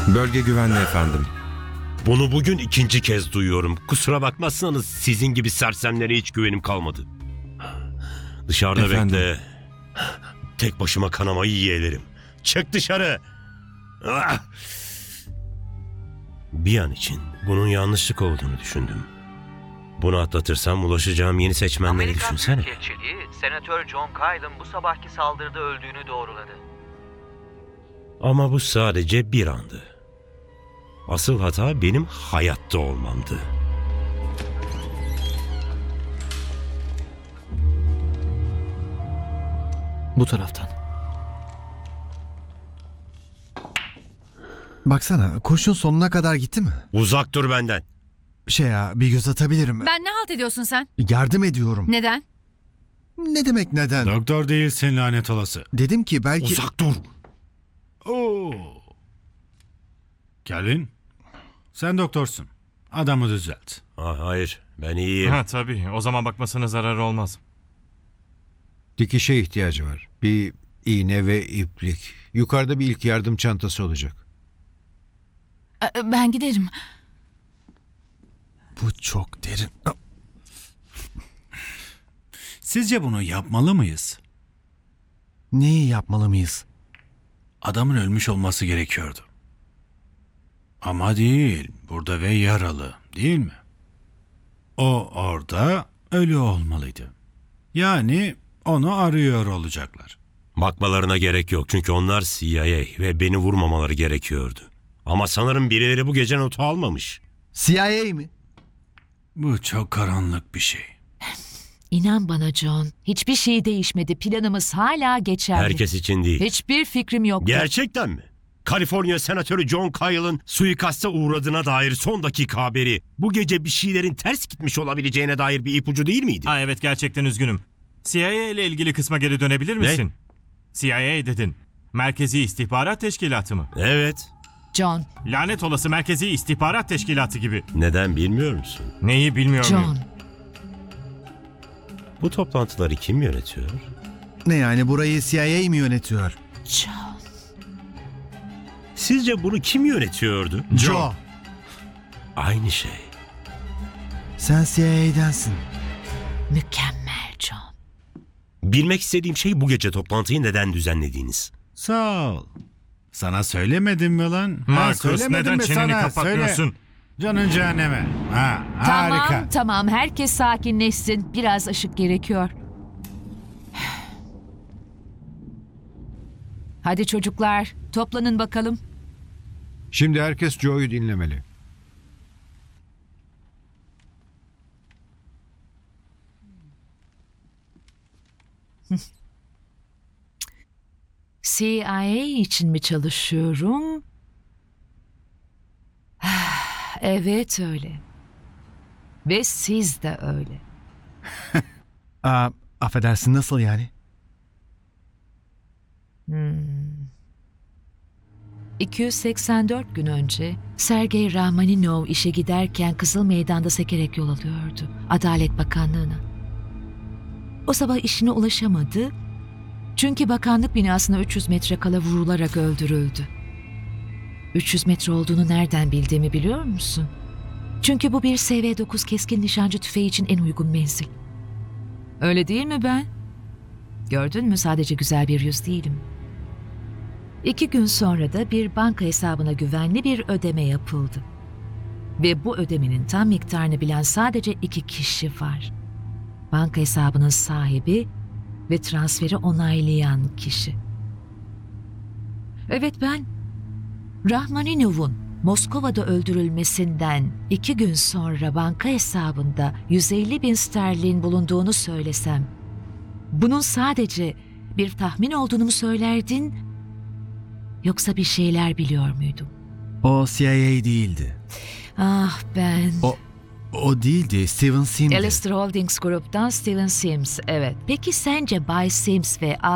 Bölge güvenli efendim. Bunu bugün ikinci kez duyuyorum. Kusura bakmazsanız sizin gibi sersemlere hiç güvenim kalmadı. Dışarıda Efendim? bekle. Tek başıma kanamayı yiyebilirim. Çık dışarı. Ah! Bir an için bunun yanlışlık olduğunu düşündüm. Bunu atlatırsam ulaşacağım yeni seçmenleri Amerikan düşünsene. Büyükelçiliği, Senatör John Kyle'ın bu sabahki saldırıda öldüğünü doğruladı. Ama bu sadece bir andı. Asıl hata benim hayatta olmamdı. Bu taraftan. Baksana, kurşun sonuna kadar gitti mi? Uzak dur benden. Bir göz atabilirim. Ben ne halt ediyorsun sen? Yardım ediyorum. Neden? Ne demek neden? Doktor değilsin lanet olası. Dedim ki belki... Uzak dur. Oo. Kelvin, sen doktorsun. Adamı düzelt. Hayır, ben iyiyim. Ha tabii. O zaman bakmasına zararı olmaz. Dikişe ihtiyacı var. Bir iğne ve iplik. Yukarıda bir ilk yardım çantası olacak. Ben giderim. Bu çok derin. Sizce bunu yapmalı mıyız? Neyi yapmalı mıyız? Adamın ölmüş olması gerekiyordu. Ama değil. Burada ve yaralı. Değil mi? O orada ölü olmalıydı. Yani onu arıyor olacaklar. Bakmalarına gerek yok çünkü onlar CIA ve beni vurmamaları gerekiyordu. Ama sanırım birileri bu gece notu almamış. CIA mi? Bu çok karanlık bir şey. İnan bana John, hiçbir şey değişmedi. Planımız hala geçerli. Herkes için değil. Hiçbir fikrim yok. Gerçekten mi? Kaliforniya Senatörü John Kyle'ın suikaste uğradığına dair son dakika haberi bu gece bir şeylerin ters gitmiş olabileceğine dair bir ipucu değil miydi? Ha evet, gerçekten üzgünüm. CIA ile ilgili kısma geri dönebilir misin? CIA dedin. Merkezi İstihbarat Teşkilatı mı? Evet. John, Lanet olası Merkezi İstihbarat Teşkilatı gibi. Neden bilmiyor musun? Neyi bilmiyorum. John. Bu toplantıları kim yönetiyor? Ne yani, burayı CIA mi yönetiyor? John. Sizce bunu kim yönetiyordu? Joe. Aynı şey. Sen CIA'densin. Mükemmel John. Bilmek istediğim şey bu gece toplantıyı neden düzenlediğiniz. Sağ ol. Sana söylemedim mi lan? Marcus, Söylemedim neden mi çeneni sana? kapatmıyorsun? Söyle. Canın cehenneme. Harika. Tamam, herkes sakinleşsin. Biraz ışık gerekiyor. Hadi çocuklar, toplanın bakalım. Şimdi herkes Joe'yu dinlemeli. CIA için mi çalışıyorum? Evet öyle. Ve siz de öyle. Affedersin, nasıl yani? 284 gün önce Sergey Rahmaninov işe giderken Kızıl Meydan'da sekerek yol alıyordu. Adalet Bakanlığı'na. O sabah işine ulaşamadı. Çünkü bakanlık binasına 300 metre kala vurularak öldürüldü. 300 metre olduğunu nereden bildiğimi biliyor musun? Çünkü bu bir SV-9 keskin nişancı tüfeği için en uygun menzil. Öyle değil mi ben? Gördün mü, sadece güzel bir yüz değilim. 2 gün sonra da bir banka hesabına güvenli bir ödeme yapıldı. Ve bu ödemenin tam miktarını bilen sadece 2 kişi var. Banka hesabının sahibi ve transferi onaylayan kişi. Evet, ben Rahmaninov'un Moskova'da öldürülmesinden 2 gün sonra banka hesabında 150 bin sterlin bulunduğunu söylesem, bunun sadece bir tahmin olduğunu mu söylerdin, yoksa bir şeyler biliyor muydum? O CIA değildi. Ah ben... O değildi, Steven Sims'di. Alistair Holdings Group'tan Steven Sims, evet. Peki sence Bay Sims ve